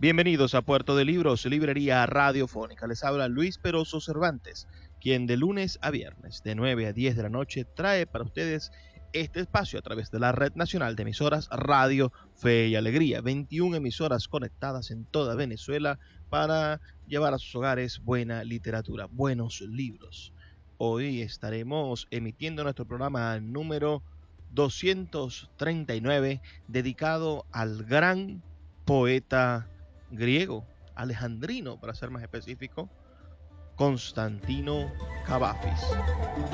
Bienvenidos a Puerto de Libros, librería radiofónica. Les habla Luis Peroso Cervantes, quien de lunes a viernes, de 9 a 10 de la noche, trae para ustedes este espacio a través de la Red Nacional de Emisoras Radio Fe y Alegría. 21 emisoras conectadas en toda Venezuela para llevar a sus hogares buena literatura, buenos libros. Hoy estaremos emitiendo nuestro programa número 239, dedicado al gran poeta griego, alejandrino, para ser más específico, Constantino Cavafis.